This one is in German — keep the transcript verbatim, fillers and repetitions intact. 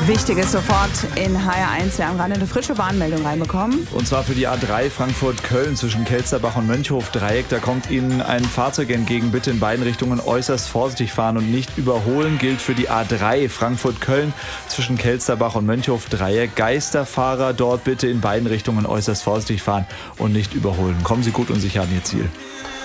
Wichtiges sofort in H R eins. Wir haben gerade eine frische Warnmeldung reinbekommen. Und zwar für die A drei Frankfurt-Köln zwischen Kelsterbach und Mönchhof-Dreieck. Da kommt Ihnen ein Fahrzeug entgegen. Bitte in beiden Richtungen äußerst vorsichtig fahren und nicht überholen. Gilt für die A drei Frankfurt-Köln zwischen Kelsterbach und Mönchhof-Dreieck. Geisterfahrer dort bitte in beiden Richtungen äußerst vorsichtig fahren und nicht überholen. Kommen Sie gut und sicher an Ihr Ziel.